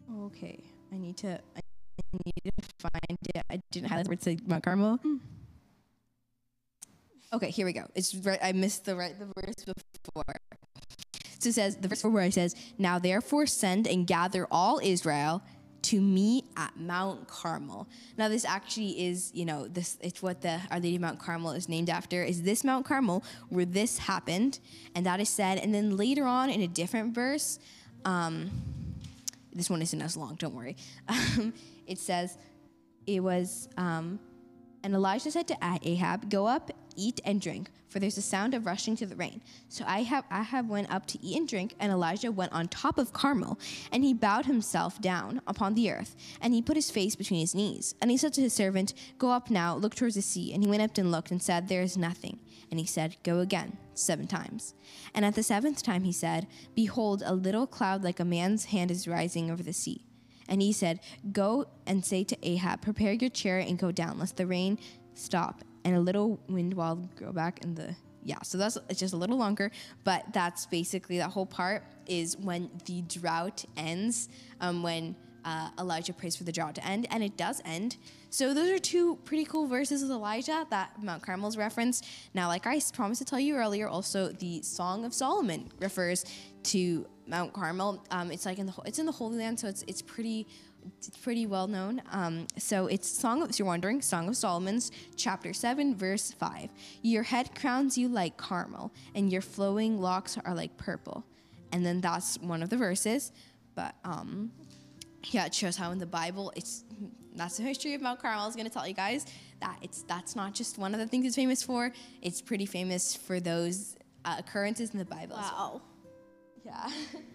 Okay, I need to find it. I didn't highlight the word to Mount Carmel. Okay, here we go. It's right. I missed the verse before. So it says, the verse where it says, "Now therefore send and gather all Israel to me at Mount Carmel." Now this actually is, it's what the Our Lady of Mount Carmel is named after, is this Mount Carmel where this happened. And that is said. And then later on in a different verse, this one isn't as long, don't worry. It says, it was, and Elijah said to Ahab, "Go up, eat and drink, for there's a sound of rushing to the rain." So Ahab went up to eat and drink, and Elijah went on top of Carmel, and he bowed himself down upon the earth, and he put his face between his knees. And he said to his servant, "Go up now, look towards the sea." And he went up and looked and said, "There is nothing." And he said, "Go again 7 times. And at the 7th time he said, "Behold, a little cloud like a man's hand is rising over the sea." And he said, "Go and say to Ahab, prepare your chariot and go down, lest the rain stop and a little wind while go back in the..." Yeah, so it's just a little longer, but that's basically that whole part is when the drought ends, when Elijah prays for the drought to end, and it does end. So those are 2 pretty cool verses of Elijah that Mount Carmel's referenced. Now, like I promised to tell you earlier, also the Song of Solomon refers to Mount Carmel. It's like it's in the Holy Land, so it's pretty well known. So it's if you're wondering, Song of Solomon's, chapter 7, verse 5. "Your head crowns you like Carmel, and your flowing locks are like purple." And then that's one of the verses. But yeah, it shows how in the Bible that's the history of Mount Carmel. I was going to tell you guys that that's not just one of the things it's famous for. It's pretty famous for those occurrences in the Bible. Wow. As well. Yeah.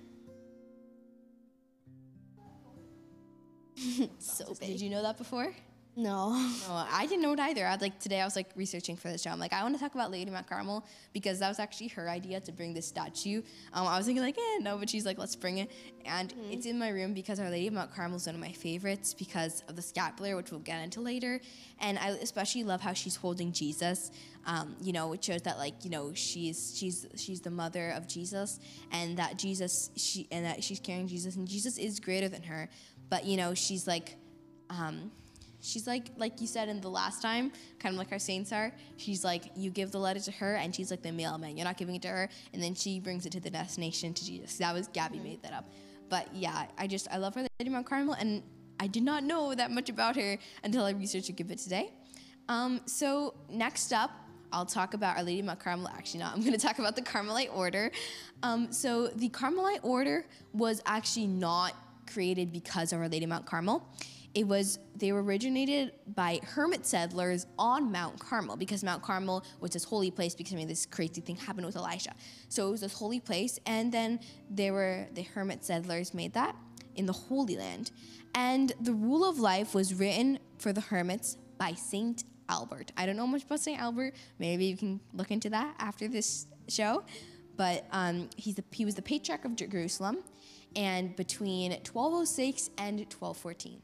So big. Did you know that before? No. No, I didn't know it either. Today I was researching for this show. I'm like, I want to talk about Lady Mount Carmel because that was actually her idea to bring this statue. I was thinking no, but she's like, let's bring it. And it's in my room because Our Lady of Mount Carmel is one of my favorites because of the scapular, which we'll get into later. And I especially love how she's holding Jesus. It shows that she's the mother of Jesus, and that she's carrying Jesus, and Jesus is greater than her. But she's she's like you said in the last time, kind of like our saints are. She's like, you give the letter to her, and she's like the mailman. You're not giving it to her, and then she brings it to the destination to Jesus. That was Gabby made that up. But yeah, I love her, Lady Mount Carmel, and I did not know that much about her until I researched a good bit today. So next up, I'll talk about Our Lady of Mount Carmel. Actually, not. I'm going to talk about the Carmelite order. So the Carmelite order was actually not created because of Our Lady of Mount Carmel. They were originated by hermit settlers on Mount Carmel because Mount Carmel was this holy place because this crazy thing happened with Elijah. So it was this holy place, and then the hermit settlers made that in the Holy Land. And the rule of life was written for the hermits by Saint Albert. I don't know much about Saint Albert. Maybe you can look into that after this show. But he was the patriarch of Jerusalem, and between 1206 and 1214.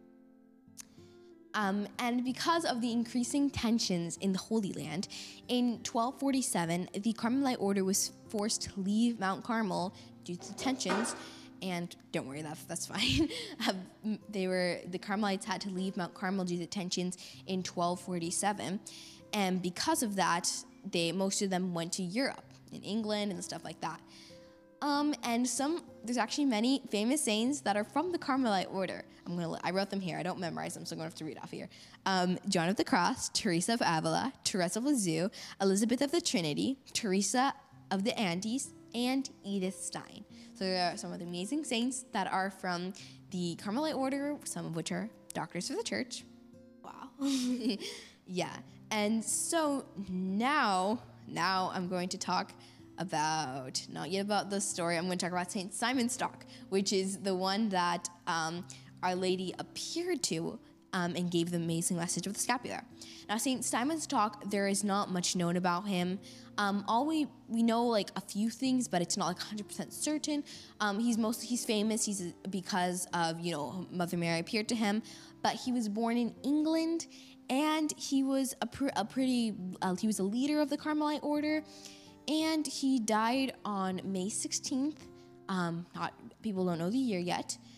And because of the increasing tensions in the Holy Land, in 1247, the Carmelite order was forced to leave Mount Carmel due to tensions. And don't worry, that's fine. The Carmelites had to leave Mount Carmel due to tensions in 1247. And because of that, most of them went to Europe, in England and stuff like that. There's actually many famous saints that are from the Carmelite order. I wrote them here. I don't memorize them, so I'm going to have to read off here. John of the Cross, Teresa of Avila, Teresa of Lisieux, Elizabeth of the Trinity, Teresa of the Andes, and Edith Stein. So there are some of the amazing saints that are from the Carmelite order, some of which are doctors of the church. Wow. Yeah. And so now I'm going to talk not yet about the story. I'm going to talk about St. Simon Stock, which is the one that Our Lady appeared to and gave the amazing message of the scapular. Now, St. Simon Stock, there is not much known about him. All we know a few things, but it's not 100% certain. He's famous because of Mother Mary appeared to him, but he was born in England, and he was he was a leader of the Carmelite order. And he died on May 16th. People don't know the year yet,